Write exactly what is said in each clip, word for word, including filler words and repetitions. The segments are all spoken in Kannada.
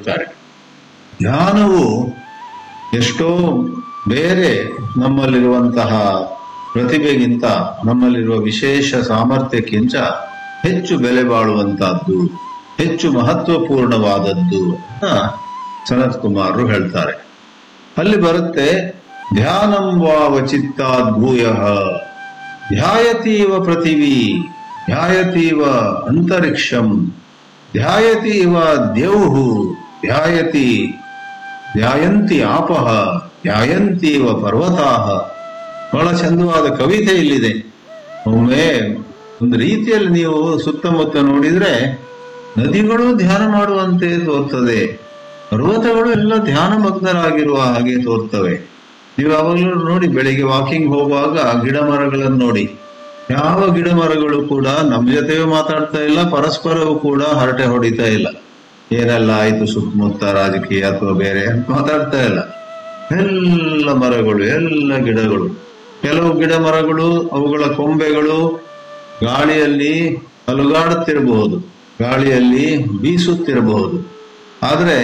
ಹೇಳುತ್ತಾರೆ. ಧ್ಯಾನವು ಎಷ್ಟೋ ಬೇರೆ ನಮ್ಮಲ್ಲಿರುವಂತಹ ಪ್ರತಿಭೆಗಿಂತ, ನಮ್ಮಲ್ಲಿರುವ ವಿಶೇಷ ಸಾಮರ್ಥ್ಯಕ್ಕಿಂತ ಹೆಚ್ಚು ಬೆಲೆ ಬಾಳುವಂತಹದ್ದು, ಹೆಚ್ಚು ಮಹತ್ವಪೂರ್ಣವಾದದ್ದು ಅಂತ ಸನತ್ ಕುಮಾರರು ಹೇಳ್ತಾರೆ. ಅಲ್ಲಿ ಬರುತ್ತೆ, ಧ್ಯಾನಂ ವಾವ ಚಿತ್ತಾದ್ ಭೂಯಃ ಧ್ಯಾಯತೀವ ಪೃಥಿವೀ ಧ್ಯಾಯತೀವ ಅಂತರಿಕ್ಷಂ ಧ್ಯಾಯತೀವ ದ್ಯೌಃ ಧ್ಯಾಯತಿ ಧ್ಯಾಯಂತಿ ಆಪಃ ಧ್ಯಾಯಂತೀವ ಪರ್ವತಾಃ. ಬಹಳ ಚಂದವಾದ ಕವಿತೆ ಇಲ್ಲಿದೆ. ಒಮ್ಮೆ ಒಂದು ರೀತಿಯಲ್ಲಿ ನೀವು ಸುತ್ತಮುತ್ತ ನೋಡಿದ್ರೆ ನದಿಗಳು ಧ್ಯಾನ ಮಾಡುವಂತೆ ತೋರ್ತದೆ, ಪರ್ವತಗಳು ಎಲ್ಲ ಧ್ಯಾನ ಮಗ್ನರಾಗಿರುವ ಹಾಗೆ ತೋರ್ತವೆ. ನೀವು ಯಾವಾಗಲೂ ನೋಡಿ, ಬೆಳಿಗ್ಗೆ ವಾಕಿಂಗ್ ಹೋಗುವಾಗ ಗಿಡ ಮರಗಳನ್ನು ನೋಡಿ, ಯಾವ ಗಿಡ ಮರಗಳು ಕೂಡ ನಮ್ಮ ಜೊತೆಗೂ ಮಾತಾಡ್ತಾ ಇಲ್ಲ, ಪರಸ್ಪರವೂ ಕೂಡ ಹರಟೆ ಹೊಡಿತಾ ಇಲ್ಲ. ಏನೆಲ್ಲ ಆಯ್ತು ಸುತ್ತಮುತ್ತ ರಾಜಕೀಯ ಅಥವಾ ಬೇರೆ ಮಾತಾಡ್ತಾ ಇಲ್ಲ. ಎಲ್ಲ ಮರಗಳು, ಎಲ್ಲ ಗಿಡಗಳು. ಕೆಲವು ಗಿಡ ಮರಗಳು ಅವುಗಳ ಕೊಂಬೆಗಳು ಗಾಳಿಯಲ್ಲಿ ಅಲುಗಾಡುತ್ತಿರಬಹುದು, ಗಾಳಿಯಲ್ಲಿ ಬೀಸುತ್ತಿರಬಹುದು, ಆದ್ರೆ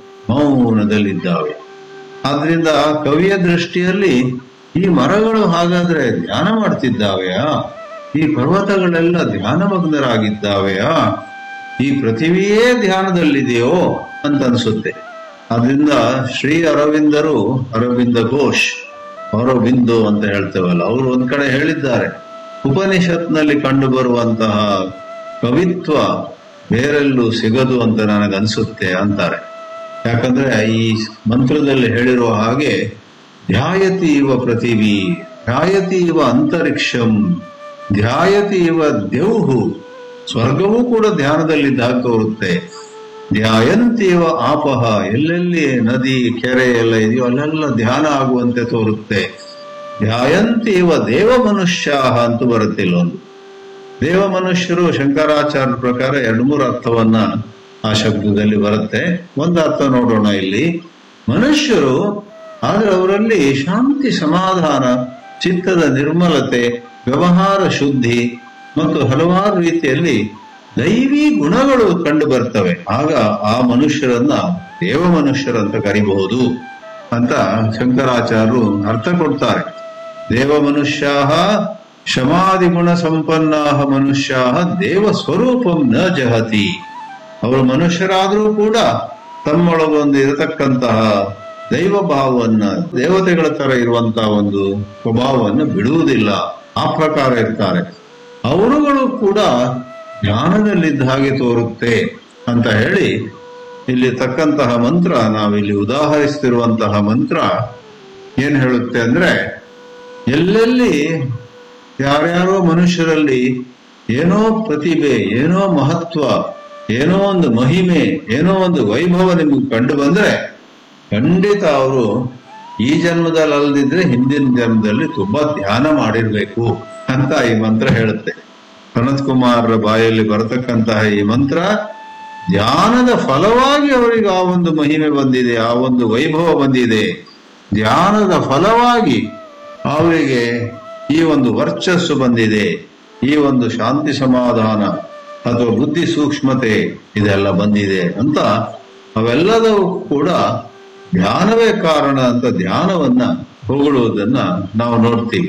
ಮೌನದಲ್ಲಿದ್ದಾವೆ. ಆದ್ರಿಂದ ಕವಿಯ ದೃಷ್ಟಿಯಲ್ಲಿ ಈ ಮರಗಳು ಹಾಗಾದ್ರೆ ಧ್ಯಾನ ಮಾಡ್ತಿದ್ದಾವೆಯಾ? ಈ ಪರ್ವತಗಳೆಲ್ಲ ಧ್ಯಾನಮಗ್ನರಾಗಿದ್ದಾವೆಯಾ? ಈ ಪೃಥಿವಿಯೇ ಧ್ಯಾನದಲ್ಲಿದೆಯೋ ಅಂತ ಅನ್ಸುತ್ತೆ. ಆದ್ರಿಂದ ಶ್ರೀ ಅರವಿಂದರು, ಅರವಿಂದ ಘೋಷ್, ಅರವಿಂದೋ ಅಂತ ಹೇಳ್ತೇವಲ್ಲ, ಅವರು ಒಂದ್ ಕಡೆ ಹೇಳಿದ್ದಾರೆ, ಉಪನಿಷತ್ನಲ್ಲಿ ಕಂಡು ಬರುವಂತಹ ಕವಿತ್ವ ಬೇರೆಲ್ಲೂ ಸಿಗದು ಅಂತ ನನಗನ್ಸುತ್ತೆ ಅಂತಾರೆ. ಯಾಕಂದ್ರೆ ಈ ಮಂತ್ರದಲ್ಲಿ ಹೇಳಿರುವ ಹಾಗೆ ಧ್ಯಾಯತಿ ಇವ ಪೃಥಿವಿ ಧ್ಯಾಯತಿ ಇವ ಅಂತರಿಕ್ಷಂ ಧ್ಯಾಯತಿ ಇವ ದ್ಯೌಃ, ಸ್ವರ್ಗವೂ ಕೂಡ ಧ್ಯಾನದಲ್ಲಿದ್ದಾಗ ತೋರುತ್ತೆ. ಧ್ಯಾಯಂತೀವ ಆಪಹ, ಎಲ್ಲೆಲ್ಲಿ ನದಿ ಕೆರೆ ಎಲ್ಲ ಇದೆಯೋ ಅಲ್ಲೆಲ್ಲ ಧ್ಯಾನ ಆಗುವಂತೆ ತೋರುತ್ತೆ. ಧ್ಯಾಯಂತೀವ ದೇವ ಮನುಷ್ಯ ಅಂತೂ ಬರುತ್ತಿಲ್ಲ ಒಂದು. ದೇವ ಮನುಷ್ಯರು ಶಂಕರಾಚಾರ್ಯ ಪ್ರಕಾರ ಎರಡು ಮೂರು ಅರ್ಥವನ್ನ ಆ ಶಬ್ದದಲ್ಲಿ ಬರುತ್ತೆ. ಒಂದು ಅರ್ಥ ನೋಡೋಣ ಇಲ್ಲಿ. ಮನುಷ್ಯರು, ಆದ್ರೆ ಅವರಲ್ಲಿ ಶಾಂತಿ, ಸಮಾಧಾನ, ಚಿತ್ತದ ನಿರ್ಮಲತೆ, ವ್ಯವಹಾರ ಶುದ್ಧಿ ಮತ್ತು ಹಲವಾರು ರೀತಿಯಲ್ಲಿ ದೈವಿ ಗುಣಗಳು ಕಂಡು ಬರ್ತವೆ. ಆಗ ಆ ಮನುಷ್ಯರನ್ನ ದೇವ ಮನುಷ್ಯರಂತ ಕರಿಬಹುದು ಅಂತ ಶಂಕರಾಚಾರ್ಯರು ಅರ್ಥ ಕೊಡ್ತಾರೆ. ದೇವ ಮನುಷ್ಯಾಹ ಶಮಾದಿ ಗುಣ ಸಂಪನ್ನಾಹ ಮನುಷ್ಯಾಹ ದೇವ ಸ್ವರೂಪಂ ನ ಜಹತಿ. ಅವರು ಮನುಷ್ಯರಾದರೂ ಕೂಡ ತಮ್ಮೊಳಗೊಂದು ಇರತಕ್ಕಂತಹ ದೈವ ಭಾವವನ್ನ, ದೇವತೆಗಳ ತರ ಇರುವಂತಹ ಒಂದು ಸ್ವಭಾವವನ್ನು ಬಿಡುವುದಿಲ್ಲ. ಆ ಪ್ರಕಾರ ಇರ್ತಾರೆ. ಅವರುಗಳು ಕೂಡ ಜ್ಞಾನದಲ್ಲಿದ್ದ ಹಾಗೆ ತೋರುತ್ತೆ ಅಂತ ಹೇಳಿ ಇಲ್ಲಿ ತಕ್ಕಂತಹ ಮಂತ್ರ, ನಾವಿಲ್ಲಿ ಉದಾಹರಿಸ್ತಿರುವಂತಹ ಮಂತ್ರ ಏನ್ ಹೇಳುತ್ತೆ ಅಂದ್ರೆ, ಎಲ್ಲೆಲ್ಲಿ ಯಾರ್ಯಾರೋ ಮನುಷ್ಯರಲ್ಲಿ ಏನೋ ಪ್ರತಿಭೆ, ಏನೋ ಮಹತ್ವ, ಏನೋ ಒಂದು ಮಹಿಮೆ, ಏನೋ ಒಂದು ವೈಭವ ನಿಮ್ಗೆ ಕಂಡು ಬಂದ್ರೆ ಖಂಡಿತ ಅವರು ಈ ಜನ್ಮದಲ್ಲಿ ಅಲ್ಲದಿದ್ರೆ ಹಿಂದಿನ ಜನ್ಮದಲ್ಲಿ ತುಂಬಾ ಧ್ಯಾನ ಮಾಡಿರ್ಬೇಕು ಅಂತ ಈ ಮಂತ್ರ ಹೇಳುತ್ತೆ. ಸನತ್ ಕುಮಾರರ ಬಾಯಲ್ಲಿ ಬರತಕ್ಕಂತಹ ಈ ಮಂತ್ರ ಧ್ಯಾನದ ಫಲವಾಗಿ ಅವರಿಗೆ ಆ ಒಂದು ಮಹಿಮೆ ಬಂದಿದೆ, ಆ ಒಂದು ವೈಭವ ಬಂದಿದೆ. ಧ್ಯಾನದ ಫಲವಾಗಿ ಅವರಿಗೆ ಈ ಒಂದು ವರ್ಚಸ್ಸು ಬಂದಿದೆ, ಈ ಒಂದು ಶಾಂತಿ ಸಮಾಧಾನ ಅಥವಾ ಬುದ್ಧಿ ಸೂಕ್ಷ್ಮತೆ ಇದೆಲ್ಲ ಬಂದಿದೆ ಅಂತ. ಅವೆಲ್ಲದೂ ಕೂಡ ಧ್ಯಾನವೇ ಕಾರಣ ಅಂತ ಧ್ಯಾನವನ್ನ ಹೊಗಳುವುದನ್ನ ನಾವು ನೋಡ್ತೀವಿ.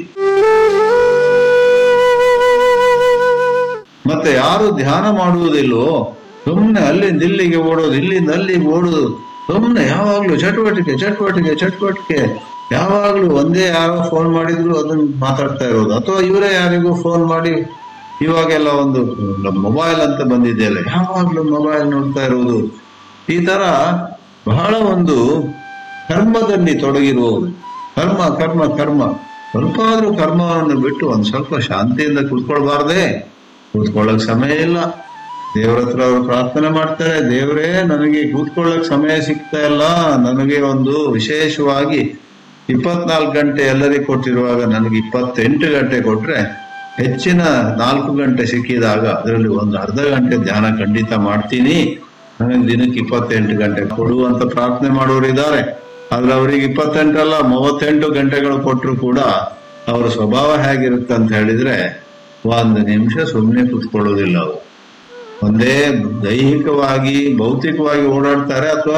ಮತ್ತೆ ಯಾರು ಧ್ಯಾನ ಮಾಡುವುದಿಲ್ಲೋ, ಸುಮ್ಮನೆ ಅಲ್ಲಿಂದ ಇಲ್ಲಿಗೆ ಓಡೋದು, ಇಲ್ಲಿಂದ ಅಲ್ಲಿಗೆ ಓಡೋದು, ಸುಮ್ಮನೆ ಯಾವಾಗ್ಲೂ ಚಟುವಟಿಕೆ ಚಟುವಟಿಕೆ ಚಟುವಟಿಕೆ, ಯಾವಾಗ್ಲೂ ಒಂದೇ ಯಾರೋ ಫೋನ್ ಮಾಡಿದ್ರು ಅದನ್ನ ಮಾತಾಡ್ತಾ ಇರೋದು, ಅಥವಾ ಇವರೇ ಯಾರಿಗೂ ಫೋನ್ ಮಾಡಿ, ಇವಾಗೆಲ್ಲ ಒಂದು ಮೊಬೈಲ್ ಅಂತ ಬಂದಿದೆಯಲ್ಲ, ಯಾವಾಗ್ಲೂ ಮೊಬೈಲ್ ನೋಡ್ತಾ ಇರೋದು. ಈ ತರ ಬಹಳ ಒಂದು ಕರ್ಮದಲ್ಲಿ ತೊಡಗಿರುವುದು. ಕರ್ಮ ಕರ್ಮ ಕರ್ಮ ಸ್ವಲ್ಪ ಆದ್ರೂ ಕರ್ಮವನ್ನು ಬಿಟ್ಟು ಒಂದ್ ಸ್ವಲ್ಪ ಶಾಂತಿಯಿಂದ ಕೂತ್ಕೊಳ್ಬಾರ್ದೆ? ಕೂತ್ಕೊಳ್ಳಕ್ ಸಮಯ ಇಲ್ಲ. ದೇವ್ರ ಹತ್ರ ಅವರು ಪ್ರಾರ್ಥನೆ ಮಾಡ್ತಾರೆ, ದೇವರೇ ನನಗೆ ಕೂತ್ಕೊಳ್ಳಕ್ ಸಮಯ ಸಿಗ್ತಾ ಇಲ್ಲ, ನನಗೆ ಒಂದು ವಿಶೇಷವಾಗಿ ಇಪ್ಪತ್ನಾಲ್ಕು ಗಂಟೆ ಎಲ್ಲರಿಗೂ ಕೊಟ್ಟಿರುವಾಗ ನನಗೆ ಇಪ್ಪತ್ತೆಂಟು ಗಂಟೆ ಕೊಟ್ರೆ ಹೆಚ್ಚಿನ ನಾಲ್ಕು ಗಂಟೆ ಸಿಕ್ಕಿದಾಗ ಅದರಲ್ಲಿ ಒಂದು ಅರ್ಧ ಗಂಟೆ ಧ್ಯಾನ ಖಂಡಿತ ಮಾಡ್ತೀನಿ, ನನಗೆ ದಿನಕ್ಕೆ ಇಪ್ಪತ್ತೆಂಟು ಗಂಟೆ ಕೊಡು ಅಂತ ಪ್ರಾರ್ಥನೆ ಮಾಡೋರು ಇದ್ದಾರೆ. ಆದ್ರೆ ಅವ್ರಿಗೆ ಇಪ್ಪತ್ತೆಂಟಲ್ಲ ಮೂವತ್ತೆಂಟು ಗಂಟೆಗಳು ಕೊಟ್ಟರು ಕೂಡ ಅವರ ಸ್ವಭಾವ ಹೇಗಿರುತ್ತೆ ಅಂತ ಹೇಳಿದ್ರೆ ಒಂದು ನಿಮಿಷ ಸುಮ್ಮನೆ ಕೂತ್ಕೊಳ್ಳೋದಿಲ್ಲ. ಅವರು ಒಂದೇ ದೈಹಿಕವಾಗಿ ಭೌತಿಕವಾಗಿ ಓಡಾಡ್ತಾರೆ ಅಥವಾ